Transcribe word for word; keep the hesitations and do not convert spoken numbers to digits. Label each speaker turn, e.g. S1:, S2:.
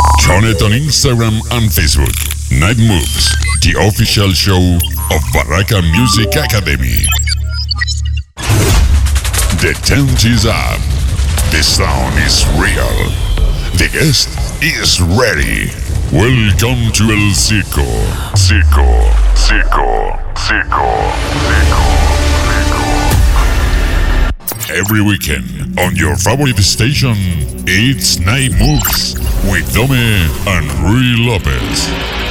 S1: Join it on Instagram and Facebook. Night Moves, the official show of Barraca Music Academy. The tent is up. The sound is real. The guest is ready. Welcome to El Circo. Circo, Circo, Circo, Circo, Circo. Every weekend on your favorite station, it's Night Moves with Dome and Rui Lopez.